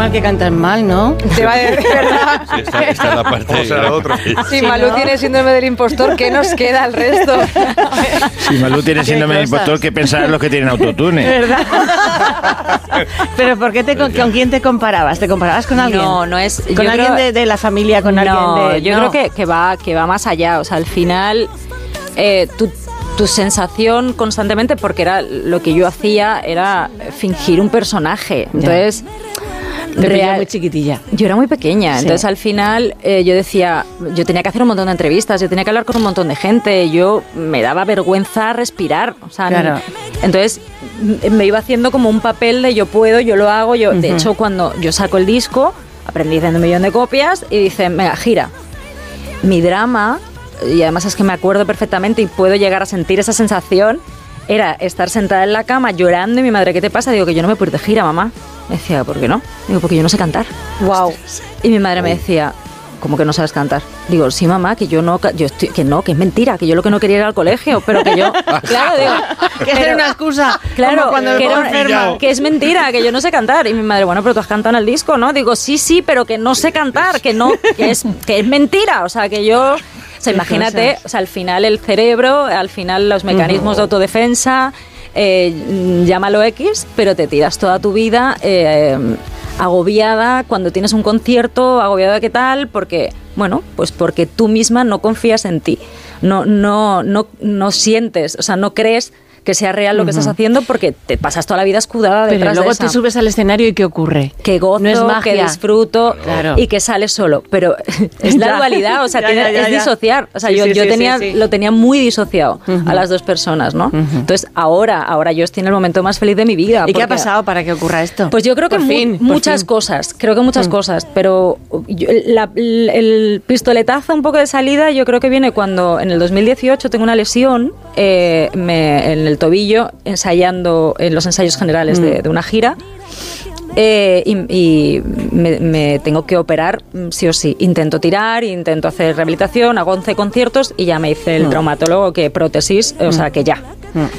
mal que cantas mal, ¿no? Te va a decir, ¿verdad? Sí, esta es la parte. O sea, la otra. Si Malú tiene síndrome del impostor, ¿qué nos queda al resto? Si Malú tiene síndrome de impostor, ¿qué pensarán los que tienen autotune? ¿Verdad? Pero ¿por qué con quién te comparabas? ¿Te comparabas con alguien? No es... ¿Con alguien de la familia? ¿Con alguien de...? Yo creo que va más allá. O sea, al final, tu sensación constantemente, porque era lo que yo hacía, era fingir un personaje. Entonces... Te pillaba muy chiquitilla. Yo era muy pequeña, Sí. entonces al final yo decía, yo tenía que hacer un montón de entrevistas, yo tenía que hablar con un montón de gente, yo me daba vergüenza respirar, o sea, Claro. Entonces me iba haciendo como un papel de yo puedo, yo lo hago, de hecho cuando yo saco el disco, aprendí haciendo 1 millón de copias y dicen, venga, gira. Mi drama, y además es que me acuerdo perfectamente y puedo llegar a sentir esa sensación, era estar sentada en la cama llorando y mi madre, ¿qué te pasa? Digo, que yo no me puedo ir de gira, mamá. Me decía, ¿por qué no? Digo, porque yo no sé cantar. Wow. Y mi madre me decía, ¿cómo que no sabes cantar? Digo, sí, mamá, que que es mentira, que yo lo que no quería era al colegio, pero que yo, claro, digo, Que era una excusa. claro, Como cuando me que, pongo enferma. que es mentira, que yo no sé cantar. Y mi madre, bueno, pero tú has cantado en el disco, ¿no? Digo, sí, pero que no sé cantar, que es mentira, o sea, que yo... O sea, imagínate, o sea, al final el cerebro, al final los mecanismos de autodefensa, llámalo X, pero te tiras toda tu vida agobiada cuando tienes un concierto, agobiada qué tal, porque, bueno, pues porque tú misma no confías en ti, no sientes, o sea, no crees que sea real lo que estás haciendo porque te pasas toda la vida escudada detrás de Pero luego esa. te subes al escenario y ¿qué ocurre? Que gozo, No es magia. que disfruto Claro. y que sales solo. Pero es la Ya. dualidad, o sea, Ya. es disociar. O sea, Sí, yo sí, tenía, sí. lo tenía muy disociado a las dos personas, ¿no? Entonces, ahora yo estoy en el momento más feliz de mi vida. ¿Y qué ha porque- pasado para que ocurra esto? Pues yo creo que Por fin, por muchas fin. cosas, creo que muchas cosas, pero el pistoletazo un poco de salida yo creo que viene cuando en el 2018 tengo una lesión en el tobillo ensayando en los ensayos generales de una gira y me tengo que operar sí o sí. Intento tirar, intento hacer rehabilitación, hago 11 conciertos y ya me dice el traumatólogo que prótesis, o sea que ya.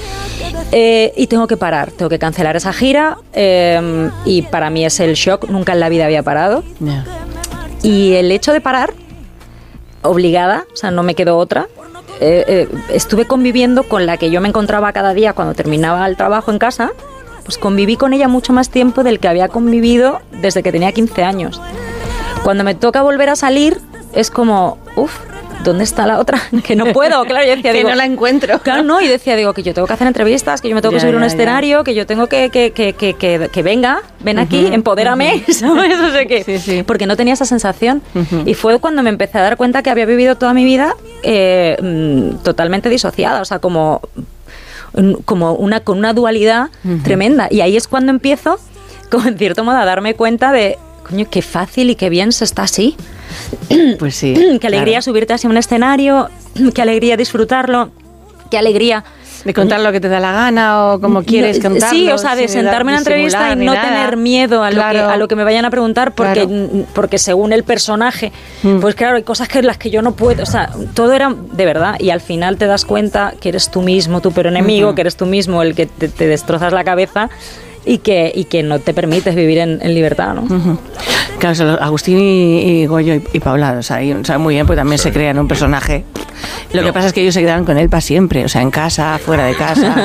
Y tengo que parar, tengo que cancelar esa gira y para mí es el shock, nunca en la vida había parado. Ya. Y el hecho de parar, obligada, o sea, no me quedó otra, estuve conviviendo con la que yo me encontraba cada día cuando terminaba el trabajo en casa, pues conviví con ella mucho más tiempo del que había convivido desde que tenía 15 años. Cuando me toca volver a salir, es como, ¿dónde está la otra? Que no puedo, claro, yo decía, Que no la encuentro. Claro, no, y decía, que yo tengo que hacer entrevistas, que yo me tengo que subir a un escenario, que yo tengo que ven aquí, empodérame, ¿sabes? O sea que, Sí, sí. porque no tenía esa sensación. Y fue cuando me empecé a dar cuenta que había vivido toda mi vida totalmente disociada, o sea, como con una dualidad tremenda. Y ahí es cuando empiezo, como en cierto modo, a darme cuenta de, coño, qué fácil y qué bien se está así. Pues sí. Qué alegría subirte así a un escenario, qué alegría disfrutarlo, qué alegría De contar lo que te da la gana o como quieres contarlo. Sí, o sea, de sentarme en una entrevista y no tener miedo a lo que me vayan a preguntar porque según el personaje, pues claro, hay cosas que las que yo no puedo, o sea, todo era de verdad y al final te das cuenta que eres tú mismo, tu peor enemigo, que eres tú mismo el que te destrozas la cabeza y que no te permites vivir en libertad, ¿no? Claro, son Agustín y Goyo y Paula, o sea, muy bien, pues también se crean un personaje. Lo que pasa es que ellos se quedan con él para siempre, o sea, en casa, fuera de casa.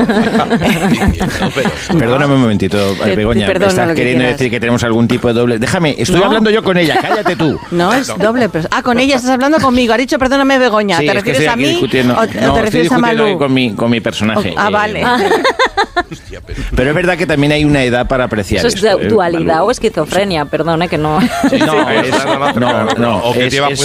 Perdóname un momentito, Begoña, perdona estás lo que queriendo quieras. decir que tenemos algún tipo de doble... Déjame, estoy hablando yo con ella, cállate tú. No, es doble persona. Con ella estás hablando conmigo. Ha dicho, perdóname, Begoña. Sí, ¿Te es que refieres estoy a aquí mí discutiendo. o te No, estoy refieres a discutiendo Malú? ahí con mi personaje. Vale. Pero es verdad que también hay una edad para apreciar Eso es esto, dualidad Malú. o esquizofrenia, perdone que no. No, O que te iba a